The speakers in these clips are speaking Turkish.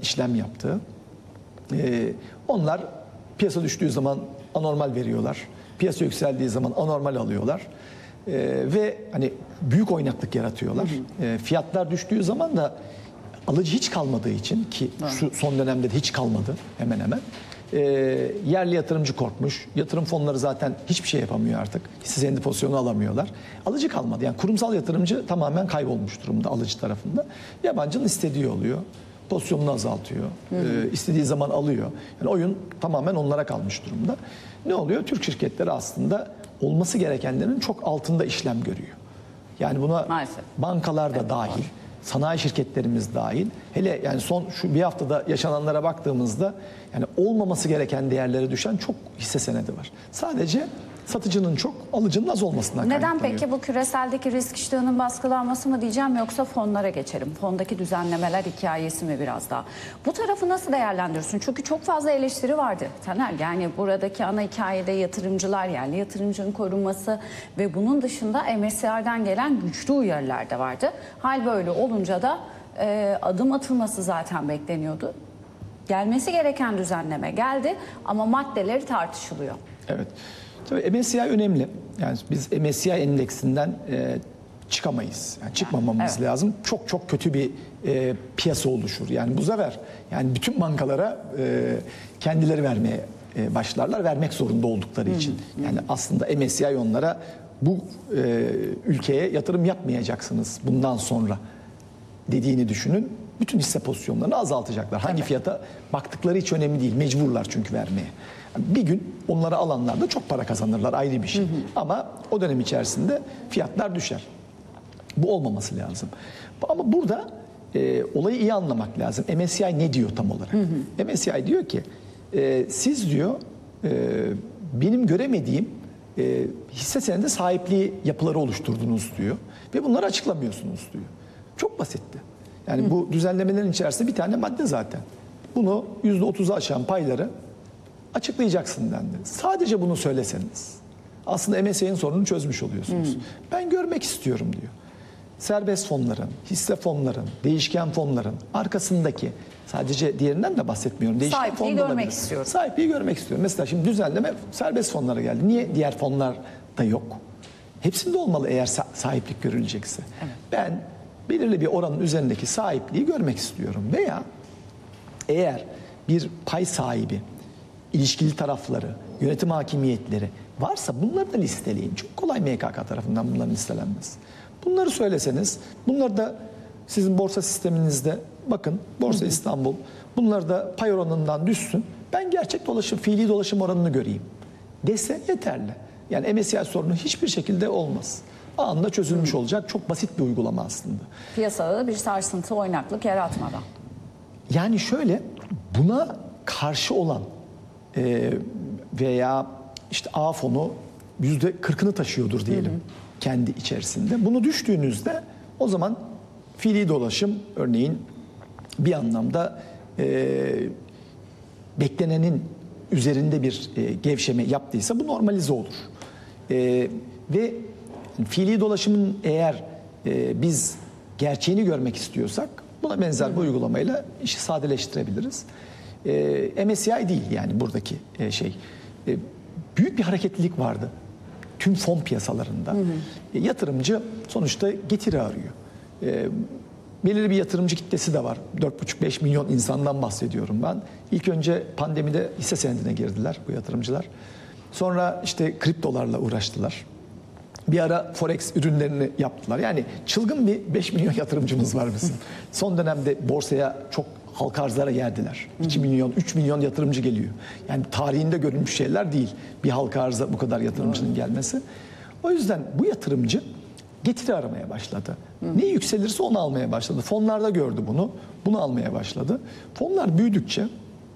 işlem yaptığı. Onlar piyasa düştüğü zaman anormal veriyorlar. Piyasa yükseldiği zaman anormal alıyorlar. Ve hani büyük oynaklık yaratıyorlar. Fiyatlar düştüğü zaman da alıcı hiç kalmadığı için, ki şu son dönemde de hiç kalmadı hemen hemen. Yerli yatırımcı korkmuş. Yatırım fonları zaten hiçbir şey yapamıyor artık. Hisse senedi pozisyonu alamıyorlar. Alıcı kalmadı. Yani kurumsal yatırımcı tamamen kaybolmuş durumda alıcı tarafında. Yabancının istediği oluyor. Pozisyonunu azaltıyor. İstediği zaman alıyor. Yani oyun tamamen onlara kalmış durumda. Ne oluyor? Türk şirketleri aslında olması gerekenlerin çok altında işlem görüyor. Yani buna maalesef bankalar da dahil, sanayi şirketlerimiz dahil. Hele yani son şu bir haftada yaşananlara baktığımızda yani olmaması gereken değerlere düşen çok hisse senedi var. Sadece satıcının çok, alıcının az olmasından Neden kaynaklanıyor. peki bu küreseldeki risk iştahının baskılanması mı diyeceğim, yoksa fonlara geçelim. Fondaki düzenlemeler hikayesi mi biraz daha? Bu tarafı nasıl değerlendiriyorsun? Çünkü çok fazla eleştiri vardı Taner. Yani buradaki ana hikayede yatırımcılar, yerli yatırımcının korunması ve bunun dışında MSCI'den gelen güçlü uyarılar da vardı. Hal böyle olunca da adım atılması zaten bekleniyordu. Gelmesi gereken düzenleme geldi ama maddeleri tartışılıyor. Evet. Tabii MSCI önemli. Yani biz MSCI endeksinden çıkamayız. Yani çıkmamamız lazım. Çok çok kötü bir piyasa oluşur. Yani bu sefer yani bütün bankalara kendileri vermeye başlarlar. Vermek zorunda oldukları için. Yani aslında MSCI onlara bu ülkeye yatırım yapmayacaksınız bundan sonra dediğini düşünün. Bütün hisse pozisyonlarını azaltacaklar. Hangi fiyata baktıkları hiç önemli değil. Mecburlar çünkü vermeye. Bir gün onları alanlar da çok para kazanırlar, ayrı bir şey. Ama o dönem içerisinde fiyatlar düşer. Bu olmaması lazım. Ama burada olayı iyi anlamak lazım. MSCI ne diyor tam olarak? MSCI diyor ki siz diyor benim göremediğim hisse senedi sahipliği yapıları oluşturdunuz diyor. Ve bunları açıklamıyorsunuz diyor. Çok basitti. Yani bu düzenlemelerin içerisinde bir tane madde zaten. Bunu %30'a aşan payları açıklayacaksın dendi. Sadece bunu söyleseniz aslında MSCI'nin sorununu çözmüş oluyorsunuz. Ben görmek istiyorum diyor. Serbest fonların, hisse fonların, değişken fonların arkasındaki, sadece diğerinden de bahsetmiyorum. Değişken sahipliği görmek istiyorum. Sahipliği görmek istiyorum. Mesela şimdi düzenleme serbest fonlara geldi. Niye diğer fonlar da yok? Hepsinde olmalı eğer sahiplik görülecekse. Evet. Ben belirli bir oranın üzerindeki sahipliği görmek istiyorum. Veya eğer bir pay sahibi, ilişkili tarafları, yönetim hakimiyetleri varsa bunları da listeleyin. Çok kolay MKK tarafından bunların listelenmesi. Bunları söyleseniz, bunları da sizin borsa sisteminizde bakın, Borsa İstanbul, bunları da pay oranından düşsün. Ben gerçek dolaşım, fiili dolaşım oranını göreyim dese yeterli. Yani MSCI sorunu hiçbir şekilde olmaz. Anında çözülmüş olacak. Çok basit bir uygulama aslında. Piyasada bir sarsıntı, oynaklık yaratmadan. Yani şöyle, buna karşı olan veya işte A fonu %40'ını taşıyordur diyelim kendi içerisinde. Bunu düştüğünüzde o zaman fiili dolaşım örneğin bir anlamda beklenenin üzerinde bir gevşeme yaptıysa bu normalize olur. Ve fiili dolaşımın eğer biz gerçeğini görmek istiyorsak buna benzer bir uygulamayla işi sadeleştirebiliriz. MSCI değil yani buradaki şey. Büyük bir hareketlilik vardı tüm fon piyasalarında. Yatırımcı sonuçta getiri arıyor. Belirli bir yatırımcı kitlesi de var. 4,5-5 milyon insandan bahsediyorum ben. İlk önce pandemide hisse senedine girdiler bu yatırımcılar. Sonra işte kriptolarla uğraştılar. Bir ara forex ürünlerini yaptılar. Yani çılgın bir 5 milyon yatırımcımız var bizim. Son dönemde borsaya çok halka arzlara geldiler. 2 milyon, 3 milyon yatırımcı geliyor. Yani tarihinde görülmüş şeyler değil. Bir halka arza bu kadar yatırımcının gelmesi. O yüzden bu yatırımcı getiri aramaya başladı. Ne yükselirse onu almaya başladı. Fonlarda gördü bunu. Bunu almaya başladı. Fonlar büyüdükçe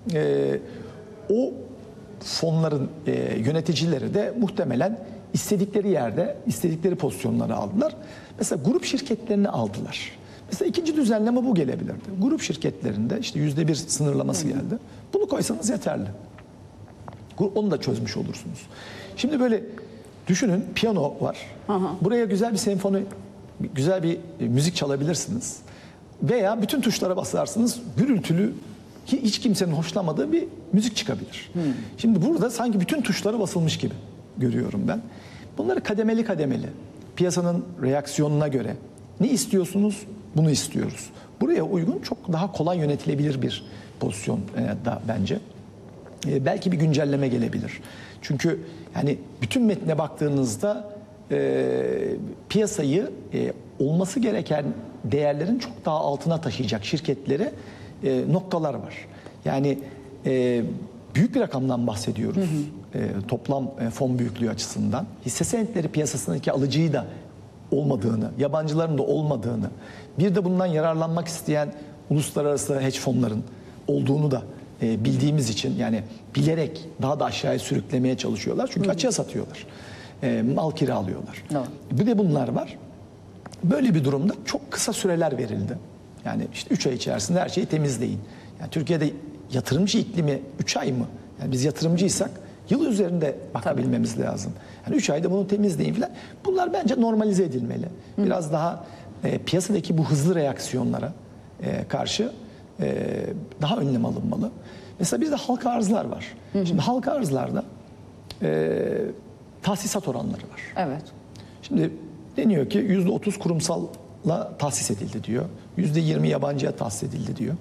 o fonların yöneticileri de muhtemelen istedikleri yerde istedikleri pozisyonları aldılar. Mesela grup şirketlerini aldılar. Mesela ikinci düzenleme bu gelebilirdi. Grup şirketlerinde işte %1 sınırlaması geldi. Bunu koysanız yeterli. Onu da çözmüş olursunuz. Şimdi böyle düşünün, piyano var. Buraya güzel bir senfoni, güzel bir müzik çalabilirsiniz. Veya bütün tuşlara basarsınız, gürültülü hiç kimsenin hoşlanmadığı bir müzik çıkabilir. Şimdi burada sanki bütün tuşları basılmış gibi görüyorum ben. Bunları kademeli kademeli, piyasanın reaksiyonuna göre ne istiyorsunuz? Bunu istiyoruz. Buraya uygun çok daha kolay yönetilebilir bir pozisyon da bence. Belki bir güncelleme gelebilir. Çünkü yani bütün metne baktığınızda piyasayı olması gereken değerlerin çok daha altına taşıyacak şirketlere noktalar var. Yani büyük bir rakamdan bahsediyoruz. Toplam fon büyüklüğü açısından. Hisse senetleri piyasasındaki alıcıyı da olmadığını, yabancıların da olmadığını, bir de bundan yararlanmak isteyen uluslararası hedge fonların olduğunu da bildiğimiz için, yani bilerek daha da aşağıya sürüklemeye çalışıyorlar. Çünkü açığa satıyorlar. Mal kiralıyorlar. Bir de bunlar var. Böyle bir durumda çok kısa süreler verildi. Yani işte 3 ay içerisinde her şeyi temizleyin. Yani Türkiye'de yatırımcı iklimi 3 ay mı? Yani biz yatırımcıysak yıl üzerinde bakabilmemiz lazım. Yani 3 ayda bunu temizleyin falan. Bunlar bence normalize edilmeli. Biraz daha piyasadaki bu hızlı reaksiyonlara karşı daha önlem alınmalı. Mesela bizde halka arzlar var. Şimdi halka arzlarda tahsisat oranları var. Evet. Şimdi deniyor ki %30 kurumsalla tahsis edildi diyor. %20 yabancıya tahsis edildi diyor.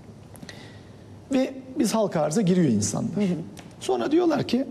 Ve biz halka arza giriyor insanlar. Sonra diyorlar ki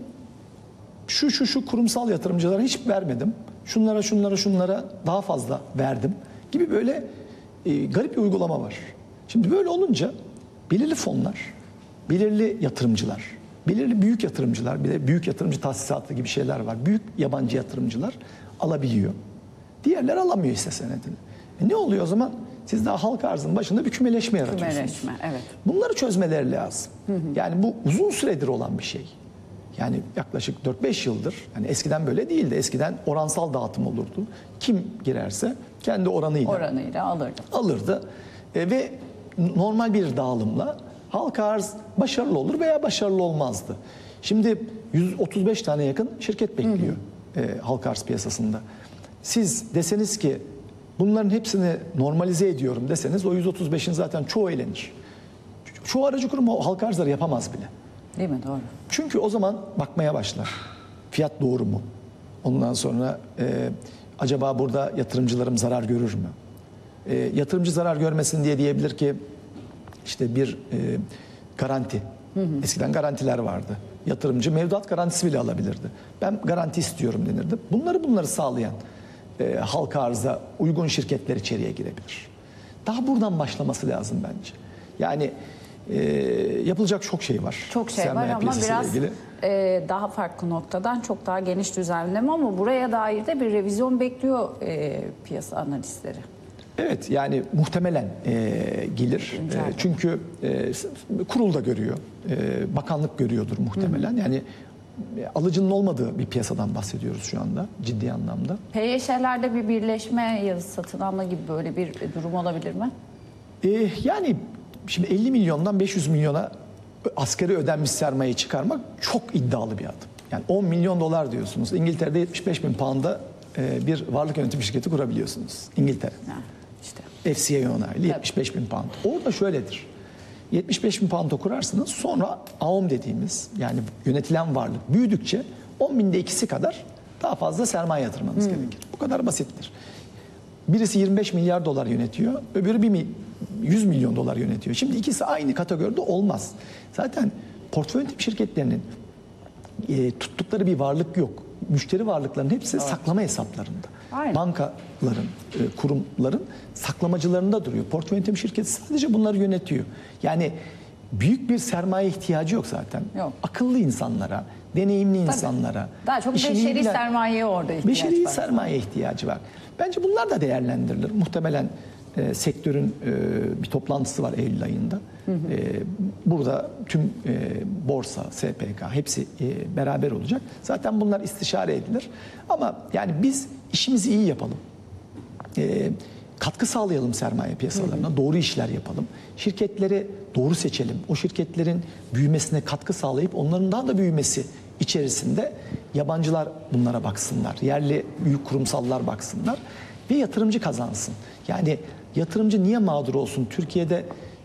şu kurumsal yatırımcılara hiç vermedim. Şunlara daha fazla verdim gibi böyle garip bir uygulama var. Şimdi böyle olunca belirli fonlar, belirli yatırımcılar, belirli büyük yatırımcılar, bir de büyük yatırımcı tahsisatı gibi şeyler var. Büyük yabancı yatırımcılar alabiliyor. Diğerler alamıyor hisse senedini. Ne oluyor o zaman? Siz daha halka arzın başında bir kümeleşme yaratıyorsunuz. Kümeleşme, evet. Bunları çözmeleri lazım. Yani bu uzun süredir olan bir şey. Yani yaklaşık 4-5 yıldır, yani eskiden böyle değildi. Eskiden oransal dağıtım olurdu. Kim girerse kendi oranıyla alırdı. Ve normal bir dağılımla halka arz başarılı olur veya başarılı olmazdı. Şimdi 135 tane yakın şirket bekliyor halka arz piyasasında. Siz deseniz ki bunların hepsini normalize ediyorum deseniz o 135'in zaten çoğu elenir. Çoğu aracı kurum o halka arzları yapamaz bile. Değil mi? Doğru. Çünkü o zaman bakmaya başlar. Fiyat doğru mu? Ondan sonra acaba burada yatırımcılarım zarar görür mü? Yatırımcı zarar görmesin diye diyebilir ki işte bir garanti. Eskiden garantiler vardı. Yatırımcı mevduat garantisi bile alabilirdi. Ben garanti istiyorum denirdi. Bunları sağlayan halka arza uygun şirketler içeriye girebilir. Daha buradan başlaması lazım bence. Yani yapılacak çok şey var. Çok şey var ama biraz daha farklı noktadan çok daha geniş düzenleme, ama buraya dair de bir revizyon bekliyor piyasa analistleri. Evet, yani muhtemelen gelir. Çünkü kurul da görüyor. Bakanlık görüyordur muhtemelen. Yani alıcının olmadığı bir piyasadan bahsediyoruz şu anda ciddi anlamda. PYŞ'lerde bir birleşme ya da satın alma gibi böyle bir durum olabilir mi? Yani şimdi 50 milyondan 500 milyona asgari ödenmiş sermayeyi çıkarmak çok iddialı bir adım. Yani 10 milyon dolar diyorsunuz. İngiltere'de 75 bin pound'a bir varlık yönetim şirketi kurabiliyorsunuz. İngiltere. İşte. FCA onaylı 75 bin pound. Orada şöyledir. 75 bin pound'a kurarsınız, sonra AOM dediğimiz, yani yönetilen varlık büyüdükçe 10 binde ikisi kadar daha fazla sermaye yatırmanız gerekir. Bu kadar basittir. Birisi 25 milyar dolar yönetiyor, öbürü 100 milyon dolar yönetiyor. Şimdi ikisi aynı kategoride olmaz. Zaten portföy yönetim şirketlerinin tuttukları bir varlık yok. Müşteri varlıklarının hepsi saklama hesaplarında. Aynen. Bankaların, kurumların saklamacılarında duruyor. Portföy yönetim şirketi sadece bunları yönetiyor. Yani büyük bir sermaye ihtiyacı yok zaten. Yok. Akıllı insanlara, deneyimli insanlara. Daha çok beşeri sermayeye orada ihtiyaç var. Beşeri sermaye ihtiyacı var. Bence bunlar da değerlendirilir. Muhtemelen sektörün bir toplantısı var Eylül ayında. Burada tüm borsa, SPK hepsi beraber olacak. Zaten bunlar istişare edilir. Ama yani biz işimizi iyi yapalım. Katkı sağlayalım sermaye piyasalarına. Doğru işler yapalım. Şirketleri doğru seçelim. O şirketlerin büyümesine katkı sağlayıp onların daha da büyümesi içerisinde yabancılar bunlara baksınlar. Yerli büyük kurumsallar baksınlar ve yatırımcı kazansın. Yani yatırımcı niye mağdur olsun? Türkiye'de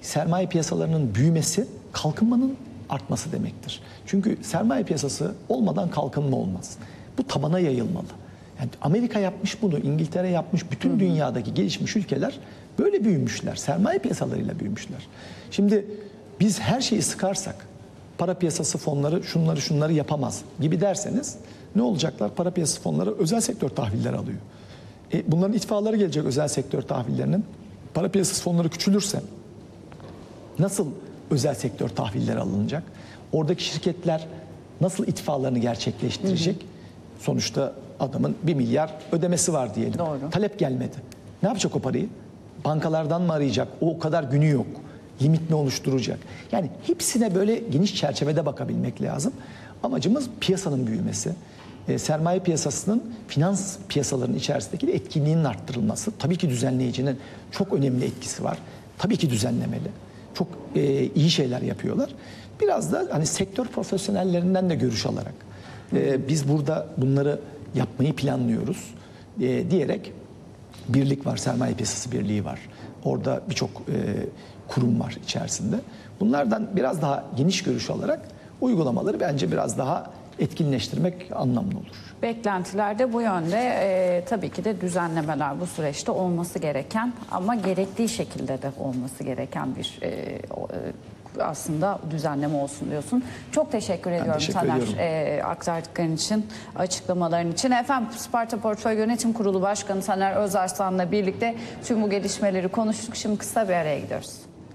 sermaye piyasalarının büyümesi kalkınmanın artması demektir. Çünkü sermaye piyasası olmadan kalkınma olmaz. Bu tabana yayılmalı. Yani Amerika yapmış bunu, İngiltere yapmış, bütün dünyadaki gelişmiş ülkeler böyle büyümüşler. Sermaye piyasalarıyla büyümüşler. Şimdi biz her şeyi sıkarsak, para piyasası fonları şunları yapamaz gibi derseniz ne olacaklar? Para piyasası fonları özel sektör tahvilleri alıyor. Bunların itfaaları gelecek özel sektör tahvillerinin. Para piyasası fonları küçülürse nasıl özel sektör tahvilleri alınacak? Oradaki şirketler nasıl itfaalarını gerçekleştirecek? Sonuçta adamın 1 milyar ödemesi var diyelim. Doğru. Talep gelmedi. Ne yapacak o parayı? Bankalardan mı arayacak? O kadar günü yok. Limit ne oluşturacak? Yani hepsine böyle geniş çerçevede bakabilmek lazım. Amacımız piyasanın büyümesi. Sermaye piyasasının finans piyasalarının içerisindeki etkinliğinin arttırılması. Tabii ki düzenleyicinin çok önemli etkisi var. Tabii ki düzenlemeli. Çok iyi şeyler yapıyorlar. Biraz da hani sektör profesyonellerinden de görüş alarak biz burada bunları yapmayı planlıyoruz diyerek birlik var, sermaye piyasası birliği var. Orada birçok kurum var içerisinde. Bunlardan biraz daha geniş görüş alarak uygulamaları bence biraz daha etkinleştirmek anlamlı olur. Beklentiler de bu yönde. Tabii ki de düzenlemeler bu süreçte olması gereken ama gerektiği şekilde de olması gereken bir aslında düzenleme olsun diyorsun. Çok teşekkür ediyorum Taner aktardıkların için, açıklamaların için. Efendim, Sparta Portföy Yönetim Kurulu Başkanı Taner Özarslan'la birlikte tüm bu gelişmeleri konuştuk. Şimdi kısa bir araya gidiyoruz.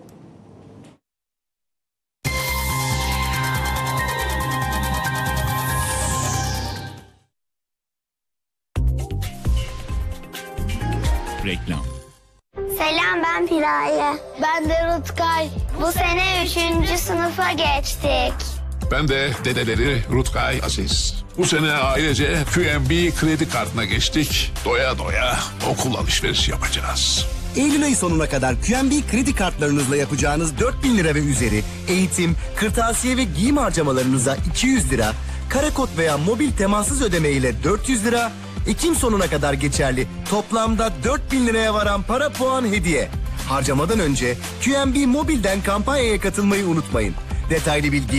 Reklam. Selam, ben Piraye. Ben de Rutkay. Bu sene 3. sınıfa geçtik. Ben de dedeleri Rutkay Aziz. Bu sene ailece QNB kredi kartına geçtik. Doya doya okul alışverişi yapacağız. Eylül ayı sonuna kadar QNB kredi kartlarınızla yapacağınız 4.000 lira ve üzeri eğitim, kırtasiye ve giyim harcamalarınıza 200 lira, karakod veya mobil temassız ödeme ile 400 lira, Ekim sonuna kadar geçerli toplamda 4.000 liraya varan para puan hediye. Harcamadan önce QNB Mobil'den kampanyaya katılmayı unutmayın. Detaylı bilgi